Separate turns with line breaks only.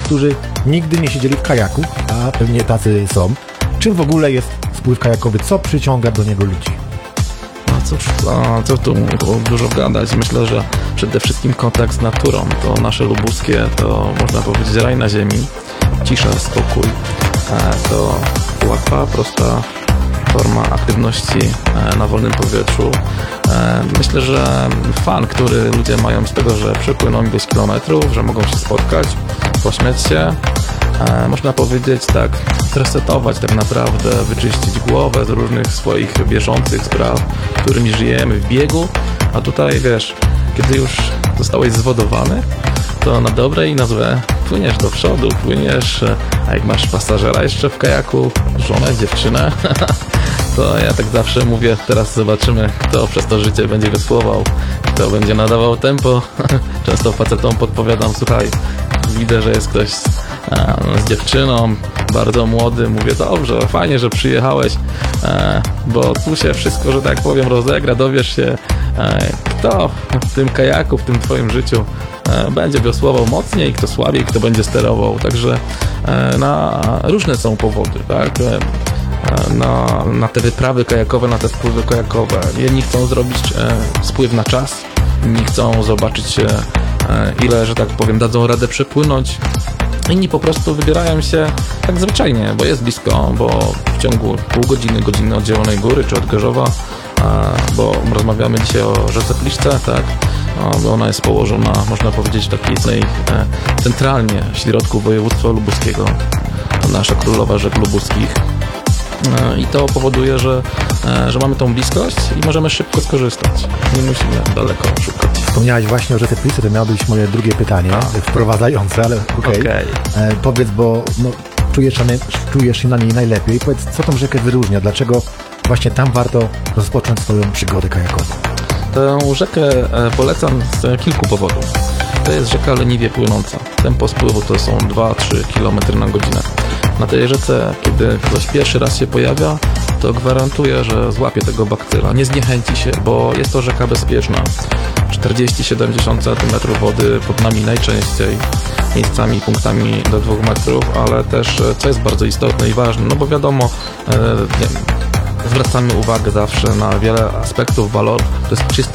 którzy nigdy nie siedzieli w kajaku, a pewnie tacy są. Czym w ogóle jest spływ kajakowy? Co przyciąga do niego ludzi?
No cóż, co tu dużo gadać. Myślę, że przede wszystkim kontakt z naturą. To nasze lubuskie, to można powiedzieć raj na ziemi. Cisza, spokój. To łatwa, prosta forma aktywności na wolnym powietrzu. Myślę, że fan, który ludzie mają z tego, że przepłyną ileś kilometrów, że mogą się spotkać, pośmiać się, można powiedzieć tak, zresetować tak naprawdę, wyczyścić głowę z różnych swoich bieżących spraw, którymi żyjemy w biegu, a tutaj wiesz, kiedy już zostałeś zwodowany, to na dobre i na złe płyniesz do przodu, płyniesz, a jak masz pasażera jeszcze w kajaku, żonę, dziewczynę, to ja tak zawsze mówię, teraz zobaczymy, kto przez to życie będzie wiosłował, kto będzie nadawał tempo. Często facetom podpowiadam, słuchaj, widzę, że jest ktoś z dziewczyną, bardzo młody, mówię, dobrze, fajnie, że przyjechałeś, bo tu się wszystko, że tak powiem, rozegra, dowiesz się, kto w tym kajaku, w tym twoim życiu będzie wiosłował mocniej, kto słabiej, kto będzie sterował, także na różne są powody, tak? Na te wyprawy kajakowe, na te spływy kajakowe. Jedni chcą zrobić spływ na czas, inni chcą zobaczyć ile, że tak powiem, dadzą radę przepłynąć. Inni po prostu wybierają się tak zwyczajnie, bo jest blisko, bo w ciągu pół godziny, godziny od Zielonej Góry czy od Gorzowa, bo rozmawiamy dzisiaj o rzece Pliszce, tak? Bo ona jest położona, można powiedzieć, w takiej centralnie w środku województwa lubuskiego. To nasza królowa rzek lubuskich. I to powoduje, że mamy tą bliskość i możemy szybko skorzystać. Nie musimy daleko szukać.
Wspomniałeś właśnie o rzece Pliszce, to miało być moje drugie pytanie, wprowadzające, ale okej. Powiedz, bo czujesz się na niej najlepiej. Powiedz, co tą rzekę wyróżnia? Dlaczego właśnie tam warto rozpocząć swoją przygodę kajakową?
Tę rzekę polecam z kilku powodów. To jest rzeka leniwie płynąca. Tempo spływu to są 2-3 km na godzinę. Na tej rzece, kiedy ktoś pierwszy raz się pojawia, to gwarantuję, że złapie tego bakcyla. Nie zniechęci się, bo jest to rzeka bezpieczna. 40-70 cm wody pod nami najczęściej, miejscami, punktami do 2 metrów, ale też, co jest bardzo istotne i ważne, no bo wiadomo, zwracamy uwagę zawsze na wiele aspektów, walorów. To jest czysta